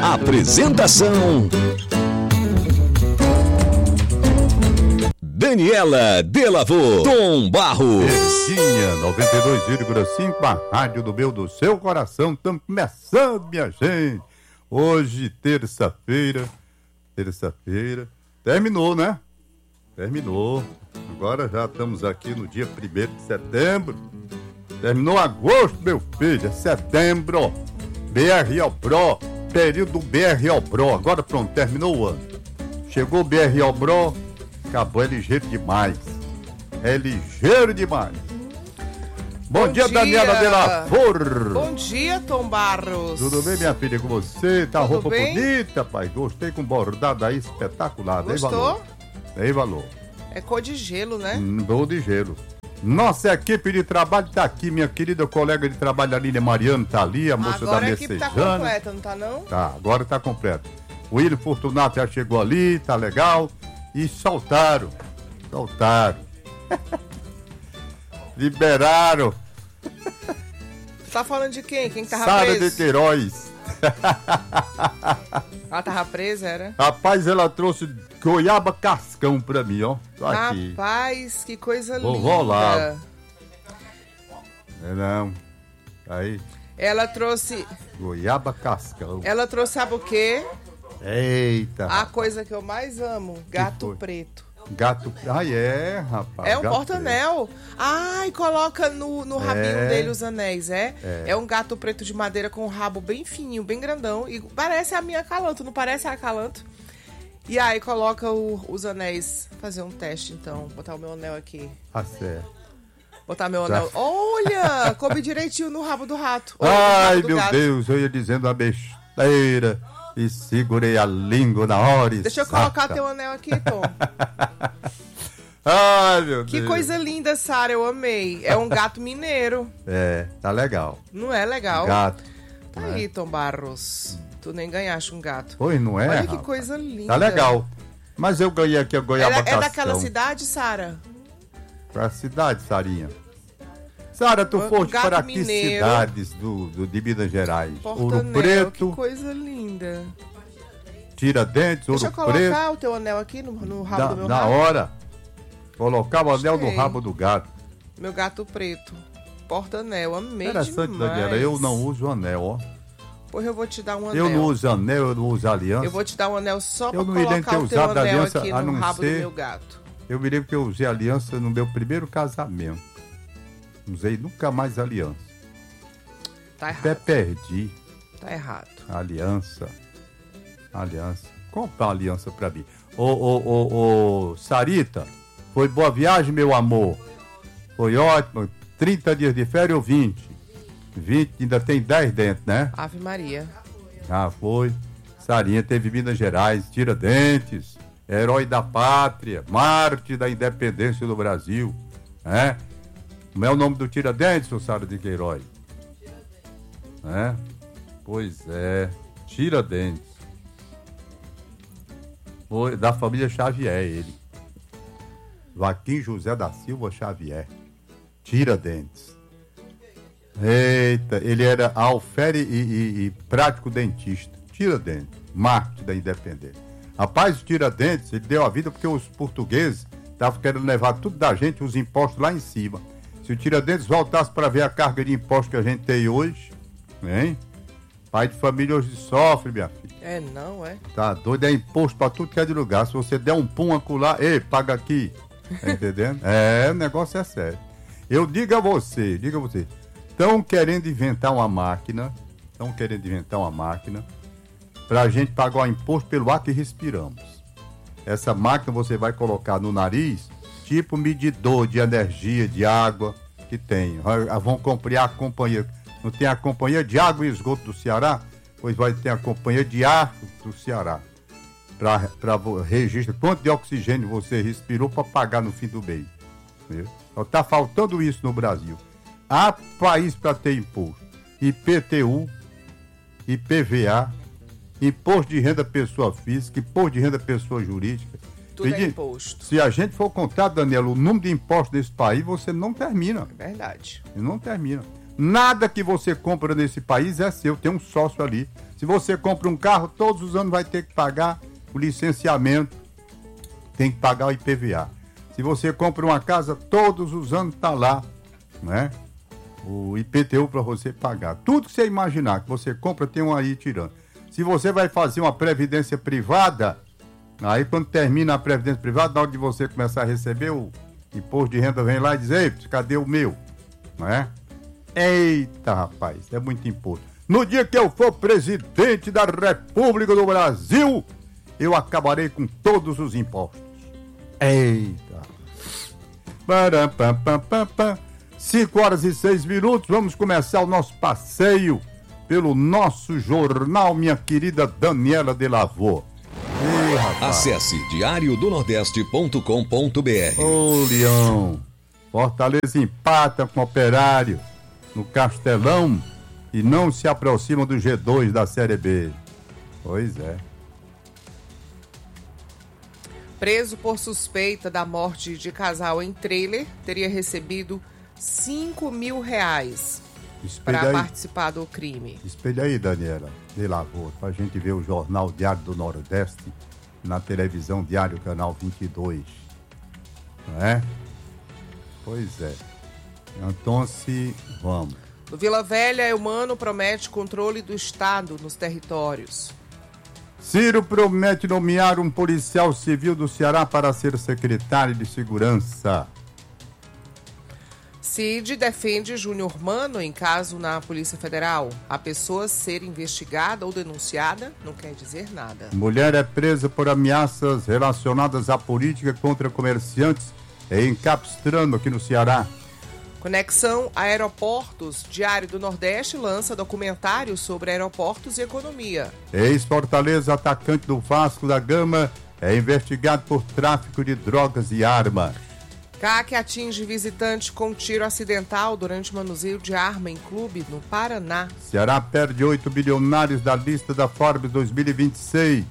Apresentação: Daniela Delavô, Tom Barros. Terezinha 92,5, a rádio do meu, do seu coração. Estamos começando, minha gente. Hoje, terça-feira. Terminou, né? Terminou. Agora já estamos aqui no dia 1º de setembro. Terminou agosto, meu filho. É setembro. BRL Pro. Período BRL Pro. Agora pronto, terminou o ano. Chegou o BRL Pro. Acabou, é ligeiro demais. É ligeiro demais. Bom dia, Daniela Delavô. Bom dia, Tom Barros. Tudo bem, minha filha, com você? Tá Tudo roupa bem? bonita, pai. Gostei com bordado aí, espetacular. Dei Gostou? valor. Dei valor. É cor de gelo, né? Dou de gelo. Nossa equipe de trabalho tá aqui, minha querida colega de trabalho, a Lília Mariano, tá ali, a moça Agora da a equipe tá Messejana. completa, não tá não? Tá, agora tá completo. O William Fortunato já chegou ali, tá legal. E soltaram. Liberaram. Tá falando de quem? Quem tava Sara de preso? Queiroz. Ela tava presa, era? Rapaz, ela trouxe goiaba cascão pra mim, ó. Tô aqui. Rapaz, que coisa Vovó linda. lá. Não. Aí, Ela trouxe, goiaba cascão. sabe o quê? Eita. A coisa que eu mais amo, gato foi? preto. Gato. Ai, é, rapaz. É um gato porta-anel. Ai, coloca no rabinho É. dele os anéis, é? É um gato preto de madeira com um rabo bem fininho, bem grandão. E parece a minha acalanto, não parece a acalanto? E aí coloca os anéis. Fazer um teste, então. Botar o meu anel aqui. Tá certo. Botar meu Já. anel. Olha! Coube direitinho no rabo do rato. Ou no Ai, rabo do meu gato. Deus, eu ia dizendo uma besteira e segurei a língua na hora. Deixa eu colocar teu anel aqui, Tom. Ai, meu Que Deus. coisa linda, Sara. Eu amei. É um gato mineiro. É, tá legal. Não é legal? Gato. Tá né? aí, Tom Barros. Tu nem ganhaste um gato. Pois não é? Olha que rapaz? coisa linda. Tá legal. Mas eu ganhei aqui a goiaba É cascão. daquela cidade, Sara? Pra cidade, Sarinha. Sara, tu Um foste gato para que mineiro. cidades de Minas Gerais? Ouro Porta-anel, Preto, que coisa linda. Tiradentes, Deixa eu Ouro colocar Preto. o teu anel aqui no rabo do meu Na rabo. hora, colocava o anel no Gostei. rabo do gato. Meu gato preto. Porta-anel, amei Interessante, demais. Daniela, eu não uso anel, ó. Pois eu vou te dar um anel. Eu não uso anel, eu não uso aliança. Eu vou te dar um anel só pra Eu não me lembro de colocar ter o teu usado anel aliança, aqui a no não rabo ser- do meu gato. Eu me lembro que eu usei aliança no meu primeiro casamento. Não usei nunca mais aliança. Tá Até errado. perdi Tá errado. a aliança. Compra uma aliança pra mim. Ô, Sarita, foi boa viagem, meu amor. Foi ótimo. 30 dias de férias ou 20? 20, ainda tem 10 dentro, né? Ave Maria. Já foi. Sarinha teve Minas Gerais, Tiradentes, herói da pátria, Marte da independência do Brasil, né? Como é o nome do Tiradentes, ô Sara de Queiroz? Né? Pois é, Tiradentes. Foi da família Xavier, ele. Joaquim José da Silva Xavier. Tiradentes. Eita, ele era alfere e prático dentista. Tiradentes, Marte da independência. Rapaz, o Tiradentes, ele deu a vida porque os portugueses estavam querendo levar tudo da gente, os impostos lá em cima. Se o Tiradentes voltasse para ver a carga de impostos que a gente tem hoje, hein? Pai de família hoje sofre, minha filha. É, não, é? Tá doido, é imposto pra tudo que é de lugar. Se você der um pum acolá, ei, paga aqui. Tá entendendo? O negócio é sério. Eu digo a você, estão querendo inventar uma máquina pra gente pagar o imposto pelo ar que respiramos. Essa máquina você vai colocar no nariz, tipo medidor de energia, de água que tem. Vão comprar a companhia. Não tem a Companhia de Água e Esgoto do Ceará? Pois vai ter a Companhia de Ar do Ceará. Para registrar quanto de oxigênio você respirou para pagar no fim do mês. Só está faltando isso no Brasil. Há país para ter imposto. IPTU, IPVA, imposto de renda pessoa física, imposto de renda pessoa jurídica. Tudo é imposto. Se a gente for contar, Daniela, o número de impostos desse país, você não termina. É verdade. Não termina. Nada que você compra nesse país é seu, tem um sócio ali. Se você compra um carro, todos os anos vai ter que pagar o licenciamento, tem que pagar o IPVA. Se você compra uma casa, todos os anos está lá, né? O IPTU para você pagar. Tudo que você imaginar que você compra, tem um aí tirando. Se você vai fazer uma previdência privada, aí quando termina a previdência privada, na hora de você começar a receber o imposto de renda, vem lá e diz, ei, cadê o meu? Não é? Eita, rapaz, é muito imposto. No dia que eu for presidente da República do Brasil, eu acabarei com todos os impostos. Eita. 5h06, vamos começar o nosso passeio pelo nosso jornal, minha querida Daniela Delavô. Acesse diariodonordeste.com.br. Ô, Leão, Fortaleza empata com o Operário no Castelão e não se aproxima do G2 da Série B. Pois é. Preso por suspeita da morte de casal em trailer, teria recebido R$5.000 para participar do crime. Espelha aí, Daniela Delavô, pra gente ver o Jornal Diário do Nordeste na televisão Diário Canal 22. Não é? Pois é. Então, vamos. No Vila Velha, Eumano promete controle do Estado nos territórios. Ciro promete nomear um policial civil do Ceará para ser secretário de Segurança. Cid defende Júnior Mano em caso na Polícia Federal. A pessoa ser investigada ou denunciada não quer dizer nada. Mulher é presa por ameaças relacionadas à política contra comerciantes em Capistrano, aqui no Ceará. Conexão Aeroportos. Diário do Nordeste lança documentário sobre aeroportos e economia. Ex-Fortaleza, atacante do Vasco da Gama, é investigado por tráfico de drogas e arma. CAC atinge visitante com tiro acidental durante manuseio de arma em clube no Paraná. Ceará perde 8 bilionários da lista da Forbes 2026.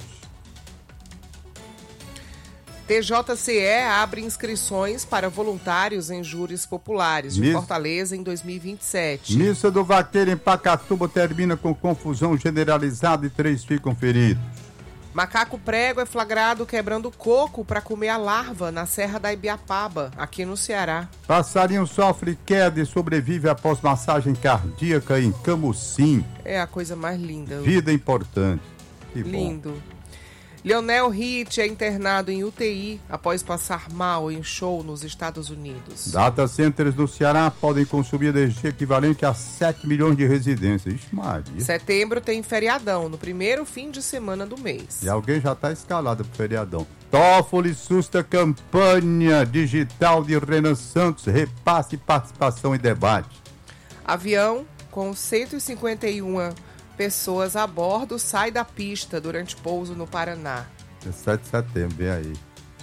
TJCE abre inscrições para voluntários em júris populares de Fortaleza em 2027. Missa do Vaqueiro em Pacatuba termina com confusão generalizada e 3 ficam feridos. Macaco prego é flagrado quebrando coco para comer a larva na Serra da Ibiapaba, aqui no Ceará. Passarinho sofre queda e sobrevive após massagem cardíaca em Camusim. É a coisa mais linda. Vida importante. Que lindo. Bom. Lionel Ritt é internado em UTI após passar mal em show nos Estados Unidos. Data centers do Ceará podem consumir energia equivalente a 7 milhões de residências. Ixi, Maria. Setembro tem feriadão, no primeiro fim de semana do mês. E alguém já está escalado pro feriadão. Toffoli susta campanha digital de Renan Santos, repasse participação e debate. Avião com 151 pessoas a bordo sai da pista durante pouso no Paraná. É 7 de setembro, vem aí.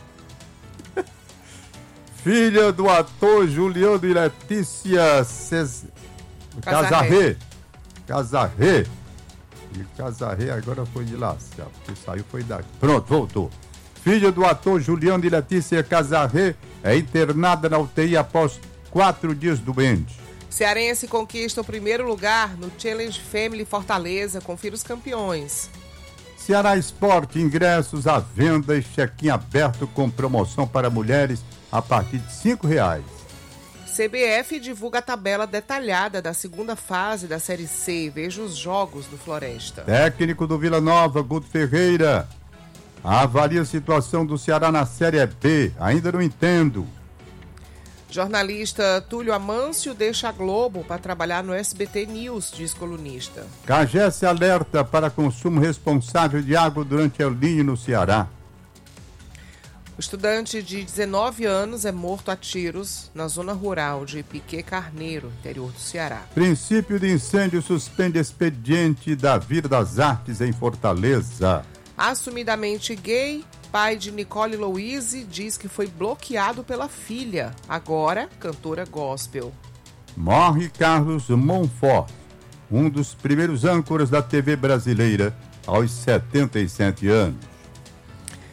Filha do ator Juliano e Letícia Casarré. E Casarré agora foi de lascar, porque saiu foi daqui. Pronto, voltou. Filha do ator Juliano e Letícia Casarré é internada na UTI após 4 dias doente. Cearense conquista o primeiro lugar no Challenge Family Fortaleza. Confira os campeões. Ceará Esporte, ingressos à venda e check-in aberto com promoção para mulheres a partir de R$5. CBF divulga a tabela detalhada da segunda fase da Série C. Veja os jogos do Floresta. Técnico do Vila Nova, Guto Ferreira, avalia a situação do Ceará na Série B. Ainda não entendo. Jornalista Túlio Amâncio deixa a Globo para trabalhar no SBT News, diz colunista. CAGES alerta para consumo responsável de água durante El Niño no Ceará. O estudante de 19 anos é morto a tiros na zona rural de Piquet Carneiro, interior do Ceará. Princípio de incêndio suspende expediente da Vila das Artes em Fortaleza. Assumidamente gay, pai de Nicole Louise diz que foi bloqueado pela filha, agora cantora gospel. Morre Carlos Monfort, um dos primeiros âncoras da TV brasileira, aos 77 anos.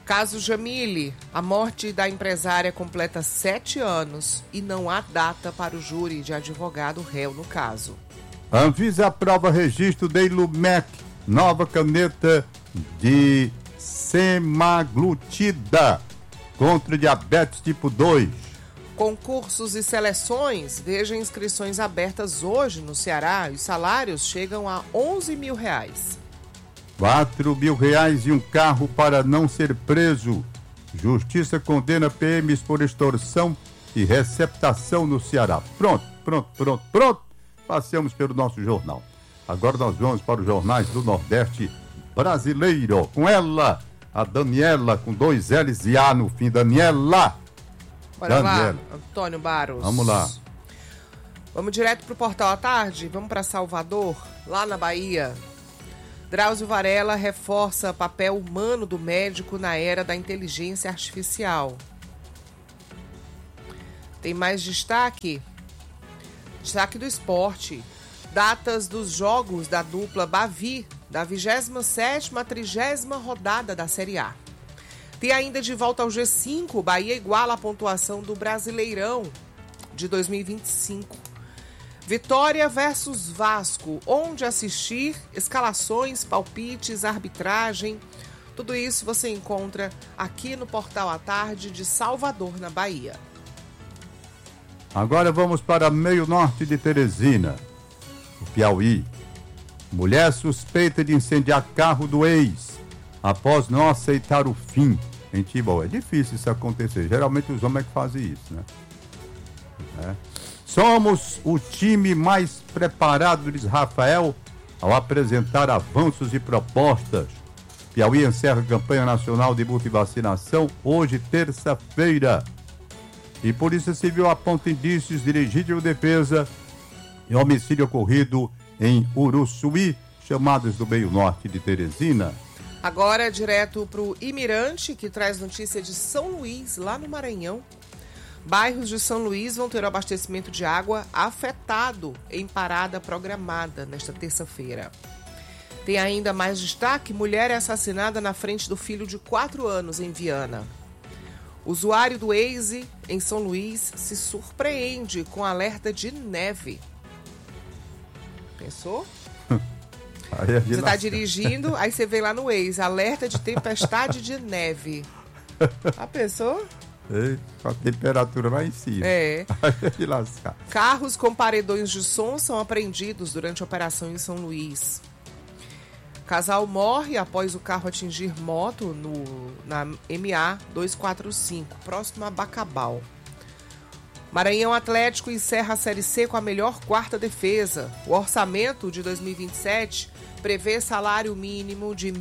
Caso Jamile, a morte da empresária completa 7 anos e não há data para o júri de advogado réu no caso. Anvisa aprova registro da Ilumec, nova caneta de semaglutida contra diabetes tipo 2. Concursos e seleções, veja inscrições abertas hoje no Ceará e os salários chegam a R$11 mil. R$4 mil e um carro para não ser preso. Justiça condena PMs por extorsão e receptação no Ceará. Pronto. Passemos pelo nosso jornal. Agora nós vamos para os jornais do Nordeste brasileiro. Com ela, a Daniela, com 2 L's e A no fim. Daniela. Bora lá, Antônio Barros. Vamos lá. Vamos direto para o Portal à Tarde. Vamos para Salvador, lá na Bahia. Drauzio Varela reforça papel humano do médico na era da inteligência artificial. Tem mais destaque? Destaque do esporte. Datas dos jogos da dupla Bavi, da 27ª à 30ª rodada da Série A. Tem ainda de volta ao G5, Bahia iguala a pontuação do Brasileirão de 2025. Vitória versus Vasco, onde assistir, escalações, palpites, arbitragem, tudo isso você encontra aqui no Portal à Tarde de Salvador, na Bahia. Agora vamos para meio norte de Teresina, o Piauí. Mulher suspeita de incendiar carro do ex, após não aceitar o fim em Tibau. É difícil isso acontecer, geralmente os homens é que fazem isso, né? Somos o time mais preparado, diz Rafael, ao apresentar avanços e propostas. Piauí encerra a campanha nacional de multivacinação hoje, terça-feira. E Polícia Civil aponta indícios de legítima defesa e homicídio ocorrido em Uruçuí, chamados do meio norte de Teresina. Agora, direto para o Imirante, que traz notícia de São Luís, lá no Maranhão. Bairros de São Luís vão ter o abastecimento de água afetado em parada programada nesta terça-feira. Tem ainda mais destaque: mulher é assassinada na frente do filho de 4 anos em Viana. Usuário do Waze em São Luís se surpreende com alerta de neve. Pensou? Você está dirigindo, aí você vê lá no Waze, alerta de tempestade de neve. A pessoa? Com a temperatura lá em cima. É. De lascar. Carros com paredões de som são apreendidos durante a operação em São Luís. Casal morre após o carro atingir moto na MA 245, próximo a Bacabal. Maranhão Atlético encerra a Série C com a melhor quarta defesa. O orçamento de 2027 prevê salário mínimo de R$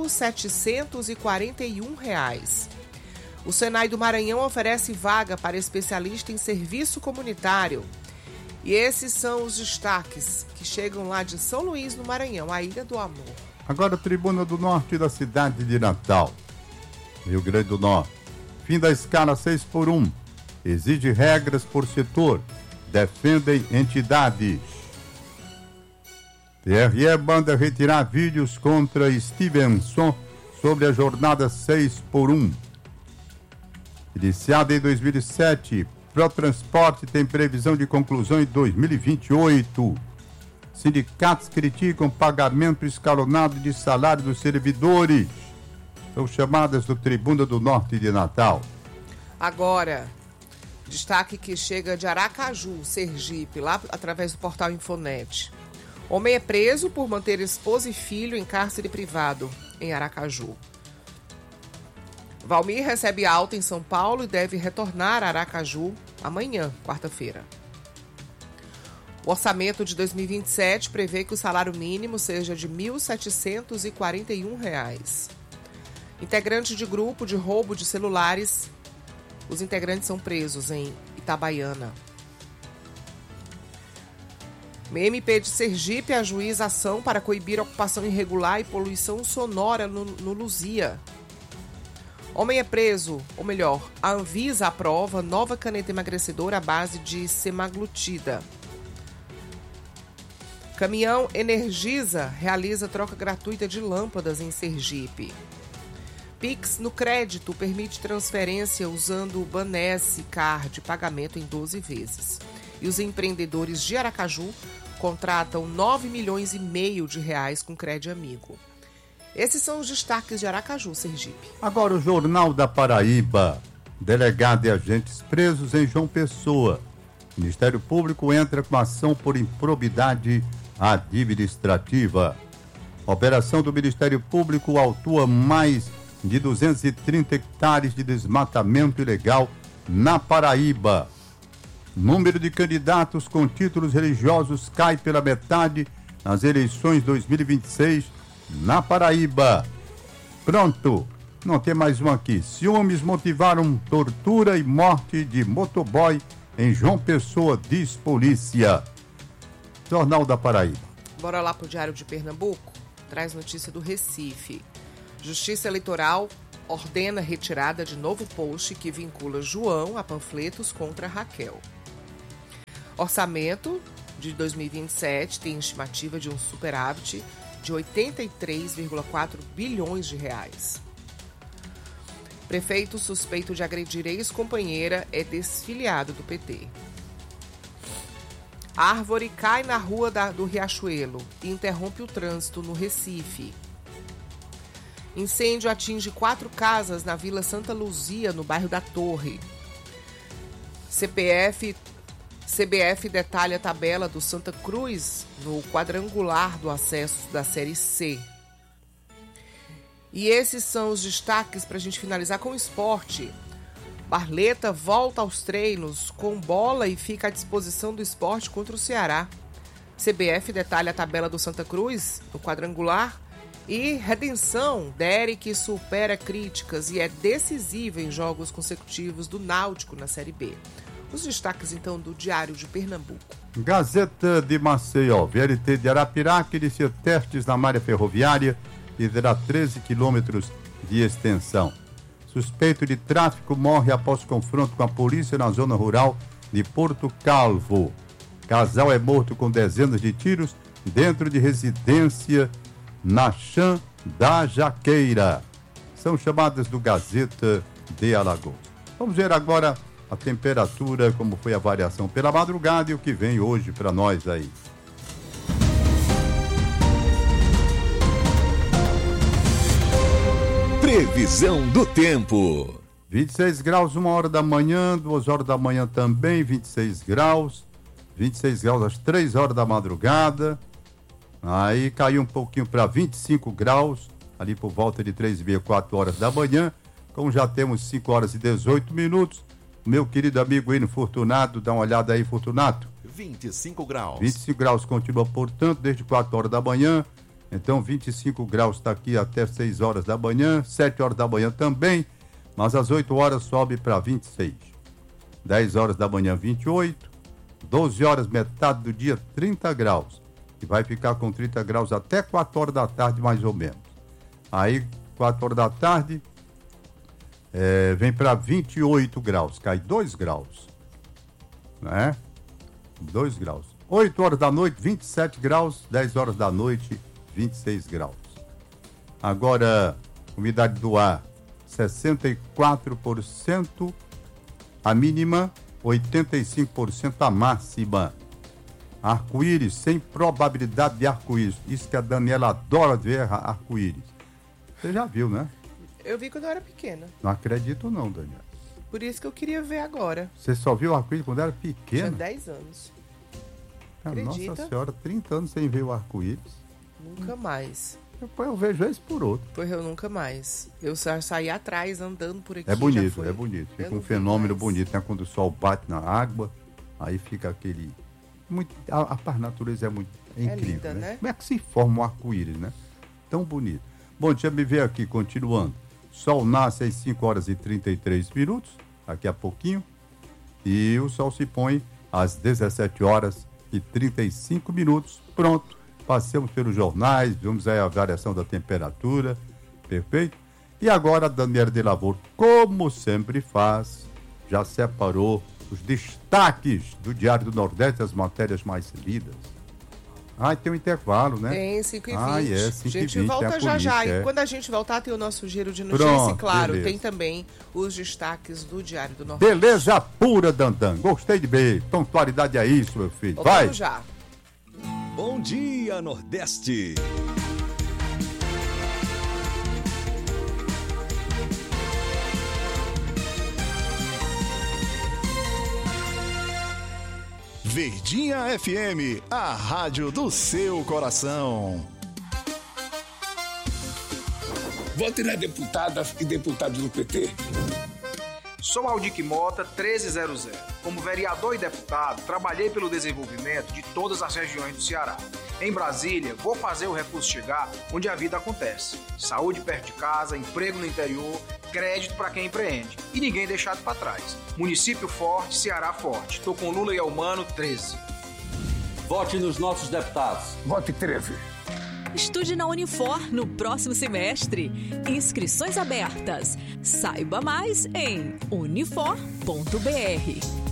1.741. O Senai do Maranhão oferece vaga para especialista em serviço comunitário. E esses são os destaques que chegam lá de São Luís, no Maranhão, a Ilha do Amor. Agora, Tribuna do Norte da cidade de Natal, Rio Grande do Norte. Fim da escala 6x1. Exige regras por setor. Defendem entidades. TRE manda retirar vídeos contra Stevenson sobre a jornada 6x1. Iniciada em 2007, Protransporte tem previsão de conclusão em 2028. Sindicatos criticam pagamento escalonado de salário dos servidores. São chamadas do Tribuna do Norte de Natal. Agora, destaque que chega de Aracaju, Sergipe, lá através do portal Infonet. Homem é preso por manter esposa e filho em cárcere privado em Aracaju. Valmir recebe alta em São Paulo e deve retornar a Aracaju amanhã, quarta-feira. O orçamento de 2027 prevê que o salário mínimo seja de R$ 1.741. Integrante de grupo de roubo de celulares, os integrantes são presos em Itabaiana. MP de Sergipe ajuiza ação para coibir ocupação irregular e poluição sonora no Luzia. Homem é preso, ou melhor, a Anvisa aprova nova caneta emagrecedora à base de semaglutida. Caminhão Energisa realiza troca gratuita de lâmpadas em Sergipe. Pix no crédito permite transferência usando o Banese Card, pagamento em 12 vezes. E os empreendedores de Aracaju contratam 9 milhões e meio de reais com Crédito Amigo. Esses são os destaques de Aracaju, Sergipe. Agora o Jornal da Paraíba. Delegado e agentes presos em João Pessoa. Ministério Público entra com ação por improbidade administrativa. Operação do Ministério Público autua mais de 230 hectares de desmatamento ilegal na Paraíba. Número de candidatos com títulos religiosos cai pela metade nas eleições 2026 na Paraíba. Pronto, não tem mais um aqui. Ciúmes motivaram tortura e morte de motoboy em João Pessoa, diz polícia. Jornal da Paraíba. Bora lá pro Diário de Pernambuco. Traz notícia do Recife. Justiça Eleitoral ordena retirada de novo post que vincula João a panfletos contra Raquel. Orçamento de 2027 tem estimativa de um superávit de 83,4 bilhões de reais. Prefeito suspeito de agredir ex-companheira é desfiliado do PT. Árvore cai na rua do Riachuelo e interrompe o trânsito no Recife. Incêndio atinge 4 casas na Vila Santa Luzia, no bairro da Torre. CBF detalha a tabela do Santa Cruz no quadrangular do acesso da Série C. E esses são os destaques para a gente finalizar com o esporte. Barleta volta aos treinos com bola e fica à disposição do esporte contra o Ceará. CBF detalha a tabela do Santa Cruz no quadrangular. E redenção, Derek supera críticas e é decisivo em jogos consecutivos do Náutico na Série B. Os destaques, então, do Diário de Pernambuco. Gazeta de Maceió. VLT de Arapiraca inicia testes na malha ferroviária e terá 13 quilômetros de extensão. Suspeito de tráfico morre após confronto com a polícia na zona rural de Porto Calvo. Casal é morto com dezenas de tiros dentro de residência na Chã da Jaqueira. São chamadas do Gazeta de Alagoas. Vamos ver agora a temperatura, como foi a variação pela madrugada e o que vem hoje para nós aí. Previsão do tempo. 26 graus, 1 hora da manhã, 2 horas da manhã também, 26 graus. 26 graus às 3 horas da madrugada. Aí caiu um pouquinho para 25 graus, ali por volta de 3h30, 4 horas da manhã. Como já temos 5 horas e 18 minutos, meu querido amigo Hino Fortunato, dá uma olhada aí, Fortunato. 25 graus. 25 graus continua, portanto, desde 4 horas da manhã. Então, 25 graus está aqui até 6 horas da manhã, 7 horas da manhã também, mas às 8 horas sobe para 26. 10 horas da manhã, 28. 12 horas, metade do dia, 30 graus. E vai ficar com 30 graus até 4 horas da tarde, mais ou menos. Aí, 4 horas da tarde, vem para 28 graus, cai 2 graus. Né? 2 graus. 8 horas da noite, 27 graus, 10 horas da noite, 26 graus. Agora, umidade do ar, 64%, a mínima, 85% a máxima. Arco-íris, sem probabilidade de arco-íris. Isso que a Daniela adora ver, arco-íris. Você já viu, né? Eu vi quando eu era pequena. Não acredito não, Daniela. Por isso que eu queria ver agora. Você só viu o arco-íris quando era pequena? Tinha 10 anos. Nossa Senhora, 30 anos sem ver o arco-íris. Nunca mais. Depois eu vejo esse por outro. Pois eu nunca mais. Eu só saí atrás, andando por aqui. É bonito, é bonito. Fica um fenômeno bonito, né? Quando o sol bate na água, aí fica aquele... A natureza é incrível, linda, né? Como é que se forma um arco-íris, né? Tão bonito. Bom, deixa eu me ver aqui, continuando. Sol nasce às 5 horas e 33 minutos, daqui a pouquinho. E o sol se põe às 17 horas e 35 minutos. Pronto. Passamos pelos jornais, vimos aí a variação da temperatura, perfeito? E agora a Daniela de Lavoro, como sempre faz, já separou os destaques do Diário do Nordeste, as matérias mais lidas. Tem um intervalo, né? Tem, 5h20. 5h20. A gente volta já. E quando a gente voltar, tem o nosso giro de notícias. E claro, beleza. Tem também os destaques do Diário do Nordeste. Beleza pura, Dandan. Gostei de ver. Pontualidade é isso, meu filho. Vai. Já. Bom dia, Nordeste. Verdinha FM, a rádio do seu coração. Vote nas deputadas e deputados do PT. Sou Aldic Mota, 1300. Como vereador e deputado, trabalhei pelo desenvolvimento de todas as regiões do Ceará. Em Brasília, vou fazer o recurso chegar onde a vida acontece. Saúde perto de casa, emprego no interior, crédito para quem empreende. E ninguém deixado para trás. Município forte, Ceará forte. Tô com Lula e Elmano, 13. Vote nos nossos deputados. Vote 13. Estude na Unifor no próximo semestre. Inscrições abertas. Saiba mais em unifor.br.